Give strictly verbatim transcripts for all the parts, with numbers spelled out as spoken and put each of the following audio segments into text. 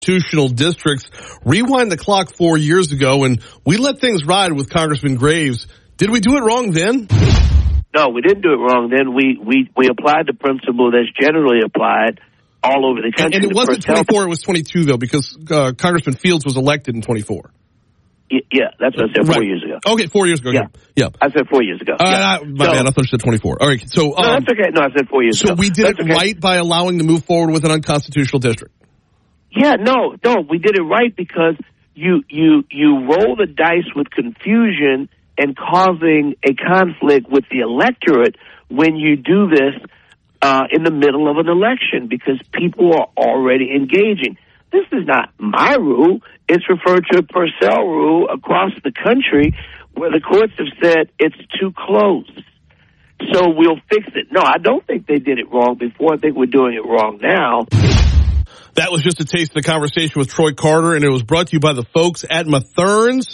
constitutional districts. Rewind the clock four years ago, and we let things ride with Congressman Graves. Did we do it wrong then? No, we didn't do it wrong then. We we, we applied the principle that's generally applied all over the country. And, and it wasn't twenty-four, it was twenty-two, though, because uh, Congressman Fields was elected in twenty-four. Yeah, that's what I said four right. years ago. Okay, four years ago. Yeah, yeah. I said four years ago. Uh, yeah. I, my so, bad, I thought you said twenty-four. All right, so... Um, no, that's okay. No, I said four years so ago. So we did that's it okay. right by allowing to move forward with an unconstitutional district? Yeah, no, no, we did it right because you you you roll the dice with confusion and causing a conflict with the electorate when you do this uh, in the middle of an election because people are already engaging. This is not my rule. It's referred to a Purcell rule across the country where the courts have said it's too close. So we'll fix it. No, I don't think they did it wrong before. I think we're doing it wrong now. That was just a taste of the conversation with Troy Carter, and it was brought to you by the folks at Mathern's.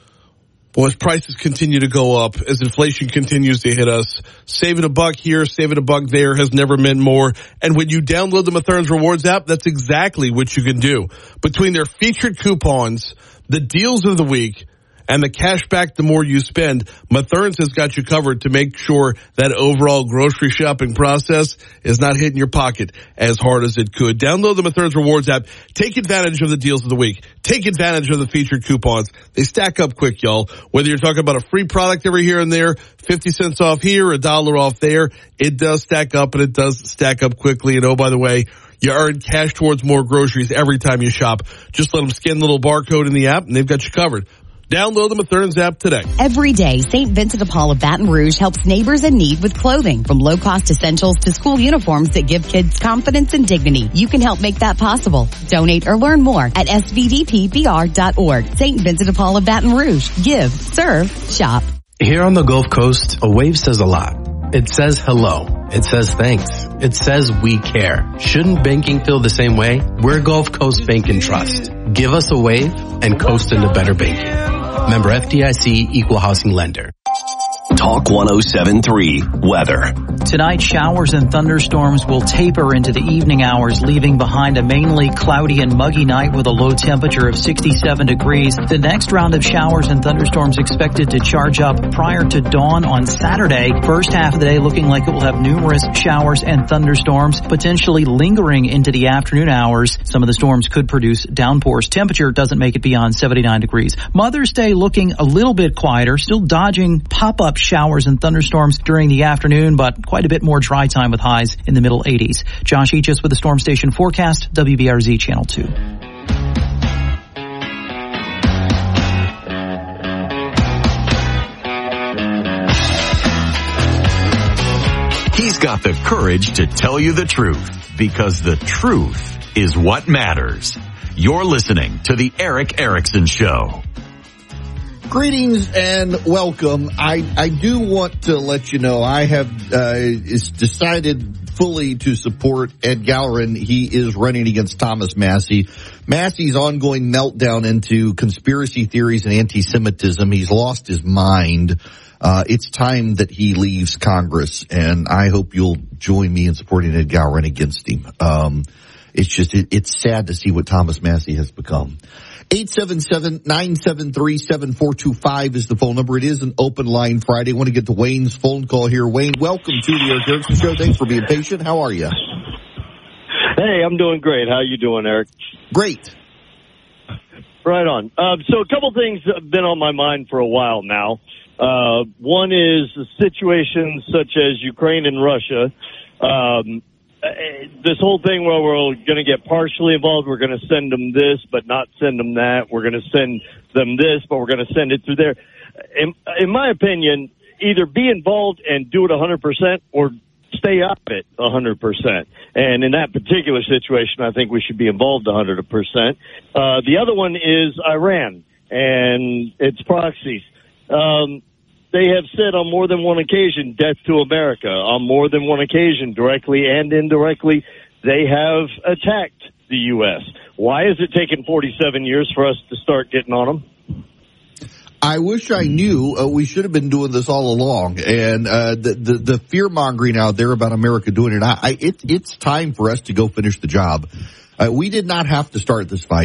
Boy, as prices continue to go up, as inflation continues to hit us, saving a buck here, saving a buck there has never meant more. And when you download the Mathern's Rewards app, that's exactly what you can do. Between their featured coupons, the deals of the week, and the cash back the more you spend, Mathern's has got you covered to make sure that overall grocery shopping process is not hitting your pocket as hard as it could. Download the Mathern's Rewards app. Take advantage of the deals of the week. Take advantage of the featured coupons. They stack up quick, y'all. Whether you're talking about a free product every here and there, fifty cents off here, a dollar off there, it does stack up and it does stack up quickly. And oh, by the way, you earn cash towards more groceries every time you shop. Just let them scan the little barcode in the app and they've got you covered. Download the Mathern's app today. Every day, Saint Vincent de Paul of Baton Rouge helps neighbors in need with clothing, from low-cost essentials to school uniforms that give kids confidence and dignity. You can help make that possible. Donate or learn more at S V D P B R dot org. Saint Vincent de Paul of Baton Rouge. Give, serve, shop. Here on the Gulf Coast, a wave says a lot. It says hello. It says thanks. It says we care. Shouldn't banking feel the same way? We're Gulf Coast Bank and Trust. Give us a wave and coast into better banking. Member F D I C, Equal Housing Lender. Talk one oh seven point three Weather. Tonight, showers and thunderstorms will taper into the evening hours, leaving behind a mainly cloudy and muggy night with a low temperature of sixty-seven degrees. The next round of showers and thunderstorms expected to charge up prior to dawn on Saturday. First half of the day looking like it will have numerous showers and thunderstorms, potentially lingering into the afternoon hours. Some of the storms could produce downpours. Temperature doesn't make it beyond seventy-nine degrees. Mother's Day looking a little bit quieter, still dodging pop-up showers and thunderstorms during the afternoon, but quite a bit more dry time with highs in the middle eighties. Josh Eachus with the Storm Station forecast, W B R Z Channel two. He's got the courage to tell you the truth, because the truth is what matters. You're listening to the Erick Erickson Show. Greetings and welcome. I, I do want to let you know I have uh, is decided fully to support Ed Gallerin. He is running against Thomas Massie. Massie's ongoing meltdown into conspiracy theories and anti-Semitism. He's lost his mind. Uh, it's time that he leaves Congress, and I hope you'll join me in supporting Ed Gallerin against him. Um, it's just, it, it's sad to see what Thomas Massie has become. eight seven seven, nine seven three, seven four two five is the phone number. It is an open line Friday. I want to get to Wayne's phone call here. Wayne, welcome to the Erick Erickson Show. Thanks for being patient. How are you? Hey, I'm doing great. How you doing, Eric? Great. Right on. Uh, so a couple things have been on my mind for a while now. Uh, one is situations such as Ukraine and Russia. Um, this whole thing where we're going to get partially involved, we're going to send them this, but not send them that. We're going to send them this, but we're going to send it through there. In, in my opinion, either be involved and do it one hundred percent or stay out of it one hundred percent. And in that particular situation, I think we should be involved one hundred percent. Uh, the other one is Iran and its proxies. Um, They have said on more than one occasion, death to America. On more than one occasion, directly and indirectly, they have attacked the U S. Why is it taking forty-seven years for us to start getting on them? I wish I knew. Uh, we should have been doing this all along. And uh, the, the, the fear-mongering out there about America doing it, I, I, it, it's time for us to go finish the job. Uh, we did not have to start this fight.